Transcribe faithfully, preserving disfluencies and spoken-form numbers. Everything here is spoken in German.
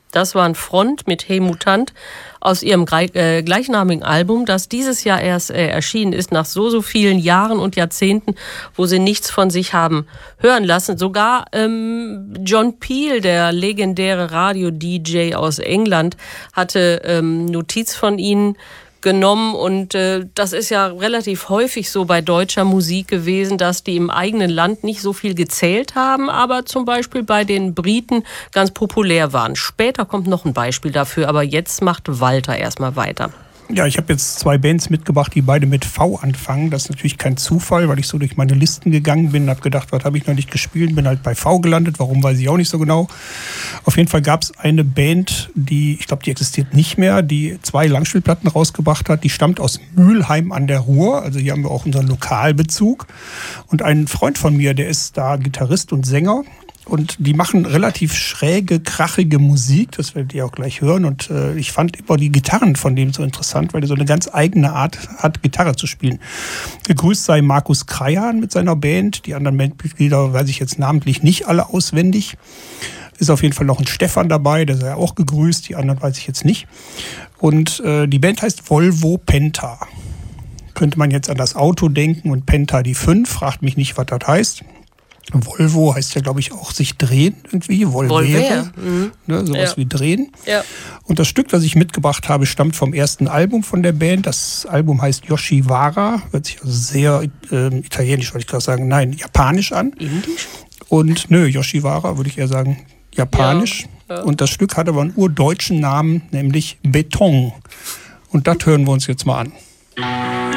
Das waren Front mit Hey Mutant aus ihrem äh, gleichnamigen Album, das dieses Jahr erst äh, erschienen ist, nach so, so vielen Jahren und Jahrzehnten, wo sie nichts von sich haben hören lassen. Sogar ähm, John Peel, der legendäre Radio-D J aus England, hatte ähm, Notiz von ihnen genommen und äh, das ist ja relativ häufig so bei deutscher Musik gewesen, dass die im eigenen Land nicht so viel gezählt haben, aber zum Beispiel bei den Briten ganz populär waren. Später kommt noch ein Beispiel dafür, aber jetzt macht Walter erstmal weiter. Ja, ich habe jetzt zwei Bands mitgebracht, die beide mit V anfangen. Das ist natürlich kein Zufall, weil ich so durch meine Listen gegangen bin und habe gedacht, was habe ich noch nicht gespielt, bin halt bei V gelandet. Warum, weiß ich auch nicht so genau. Auf jeden Fall gab es eine Band, die, ich glaube, die existiert nicht mehr, die zwei Langspielplatten rausgebracht hat. Die stammt aus Mülheim an der Ruhr. Also hier haben wir auch unseren Lokalbezug. Und ein Freund von mir, der ist da Gitarrist und Sänger. Und die machen relativ schräge, krachige Musik, das werdet ihr auch gleich hören. Und äh, ich fand immer die Gitarren von dem so interessant, weil er so eine ganz eigene Art hat, Gitarre zu spielen. Gegrüßt sei Markus Kreihan mit seiner Band. Die anderen Bandmitglieder weiß ich jetzt namentlich nicht alle auswendig. Ist auf jeden Fall noch ein Stefan dabei, der sei auch gegrüßt. Die anderen weiß ich jetzt nicht. Und äh, die Band heißt Volvo Penta. Könnte man jetzt an das Auto denken und Penta die fünf. Fragt mich nicht, was das heißt. Volvo heißt ja, glaube ich, auch sich drehen irgendwie. Volvere. Mhm. Ne, sowas ja. wie drehen. Ja. Und das Stück, das ich mitgebracht habe, stammt vom ersten Album von der Band. Das Album heißt Yoshiwara. Hört sich also sehr äh, italienisch, wollte ich gerade sagen. Nein, japanisch an. Indisch? Und nö, Yoshiwara würde ich eher sagen japanisch. Ja. Ja. Und das Stück hat aber einen urdeutschen Namen, nämlich Beton. Und das hören wir uns jetzt mal an.